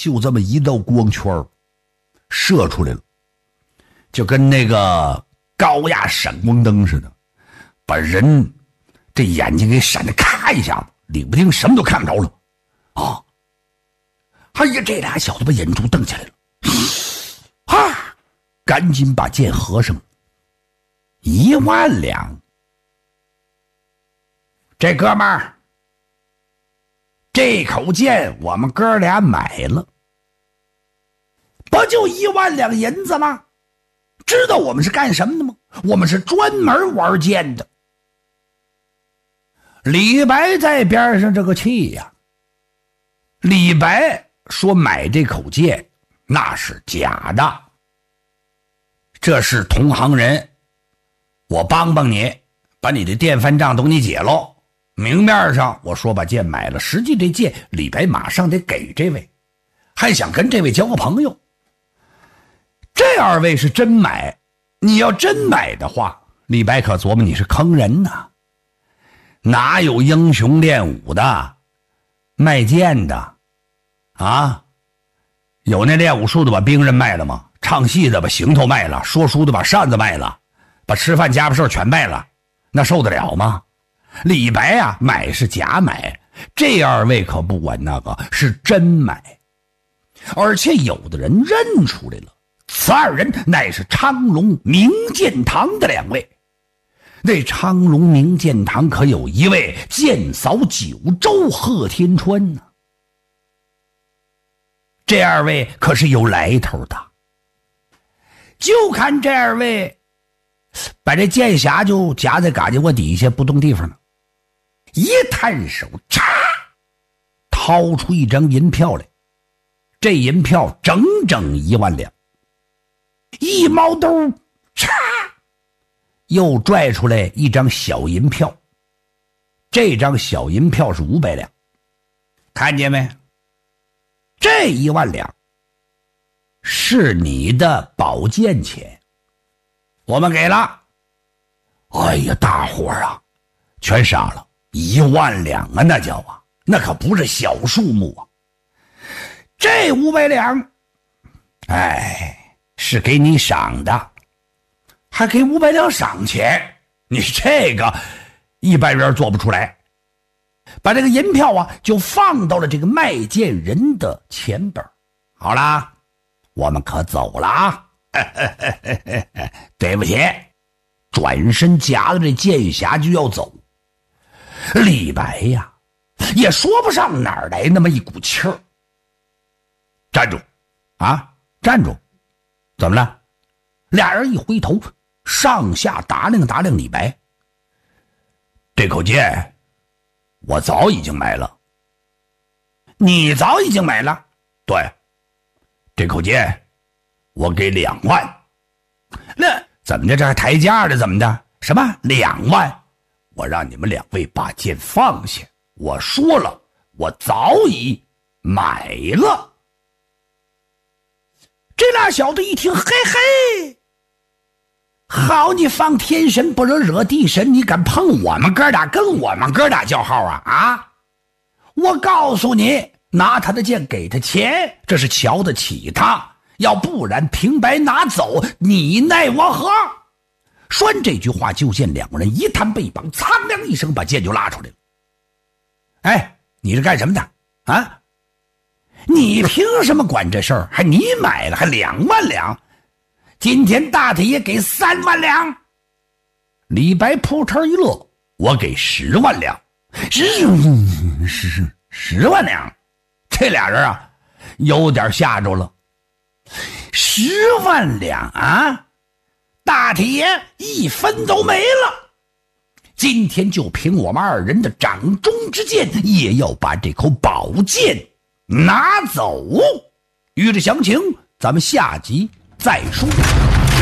就这么一道光圈射出来了，就跟那个高压闪光灯似的，把人这眼睛给闪得咔一下子，领不丁什么都看不着了啊！哎呀，这俩小子把眼珠瞪起来了，啊！赶紧把剑合上，1万两。这哥们儿，这口剑我们哥俩买了，不就1万两银子吗？知道我们是干什么的吗？我们是专门玩剑的。李白在边上这个气呀，李白说买这口剑那是假的，这是同行人，我帮帮你，把你的电饭账都给你解喽。明面上我说把剑买了，实际这剑李白马上得给这位，还想跟这位交个朋友。这2位是真买，你要真买的话，李白可琢磨你是坑人呐，哪有英雄练武的卖剑的啊？有那练武术的把兵刃卖了吗？唱戏的把行头卖了，说书的把扇子卖了，把吃饭家伙事全卖了，那受得了吗？李白啊，买是假买，这2位可不管那个，是真买。而且有的人认出来了，此2人乃是昌隆明剑堂的2位。那昌隆明剑堂可有一位剑扫九州贺天川呢，这2位可是有来头的。就看这2位把这剑匣就夹在嘎叽窝底下不动地方了，一探手，嚓，掏出一张银票来，这银票整整1万两。一猫兜，嚓，又拽出来一张小银票，这张小银票是500两，看见没？这1万两是你的宝剑钱，我们给了。哎呀，大伙儿啊全傻了，1万两啊，那叫啊，那可不是小数目啊。这500两，哎，是给你赏的，还给500两赏钱，你这个一般人做不出来。把这个银票啊就放到了这个卖剑人的钱本。好啦，我们可走了啊！对不起，转身夹着这剑匣就要走。李白呀，也说不上哪儿来那么一股气儿。站住！啊，站住！怎么了？俩人一回头，上下打量打量李白。这口剑我早已经买了。你早已经买了？对，这口剑我给2万。那怎么的？这还抬价的？怎么的？什么2万？我让你们2位把剑放下。我说了，我早已买了。这俩小子一听，嘿嘿，好你放天神不惹地神，你敢碰我们哥俩，跟我们哥俩叫号啊？啊！我告诉你，拿他的剑给他钱，这是瞧得起他，要不然平白拿走，你奈我何？说完这句话，就见2个人一探背膀，苍凉一声把剑就拉出来了。哎，你是干什么的啊？你凭什么管这事儿？还你买了，还2万两？今天大铁爷给3万两。李白扑哧一乐，我给10万两。10万两，这俩人啊有点吓着了。10万两啊，大铁爷1分都没了。今天就凭我们2人的掌中之剑，也要把这口宝剑拿走。欲知详情，咱们下集再说。